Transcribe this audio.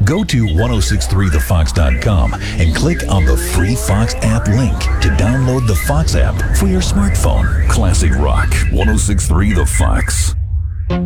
Go to 1063thefox.com and click on the free Fox app link to download the Fox app for your smartphone. Classic Rock 1063 The Fox.